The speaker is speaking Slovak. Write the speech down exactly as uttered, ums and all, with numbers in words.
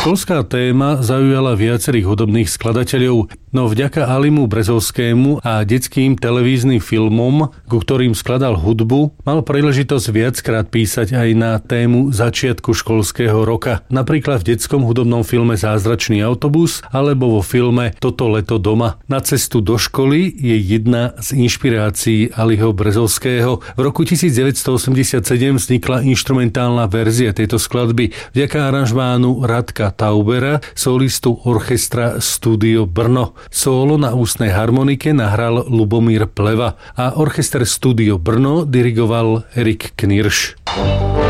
Školská téma zaujala viacerých hudobných skladateľov, no vďaka Alimu Brezovskému a detským televíznym filmom, ku ktorým skladal hudbu, mal príležitosť viackrát písať aj na tému začiatku školského roka. Napríklad v detskom hudobnom filme Zázračný autobus alebo vo filme Toto leto doma. Na cestu do školy je jedna z inšpirácií Aliho Brezovského. V roku devätnásťstoosemdesiatsedem vznikla inštrumentálna verzia tejto skladby vďaka aranžmánu Radka Taubera, solistu orchestra Studio Brno. Solo na ústnej harmonike nahral Lubomír Pleva a orchester Studio Brno dirigoval Erik Knirš.